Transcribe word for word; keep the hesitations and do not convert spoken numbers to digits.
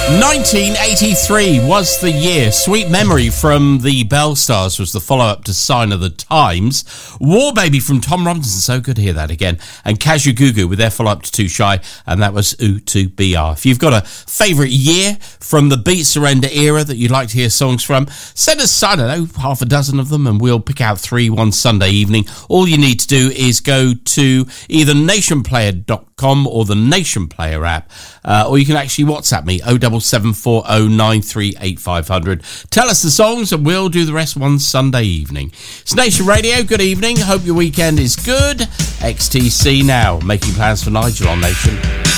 nineteen eighty-three was the year. Sweet Memory from the Bell Stars was the follow-up to Sign of the Times. War Baby from Tom Robinson, so good to hear that again. And Kajagoogoo with their follow-up to Too Shy, and that was U two B R. If you've got a favourite year from the Beat Surrender era that you'd like to hear songs from, send us, I don't know, half a dozen of them, and we'll pick out three one Sunday evening. All you need to do is go to either nation player dot com or the Nation Player app, uh, or you can actually WhatsApp me, oh seven seven four oh nine three eight five hundred. Tell us the songs and we'll do the rest one Sunday evening. It's Nation Radio, good evening, hope your weekend is good. X T C now, making plans for Nigel on Nation.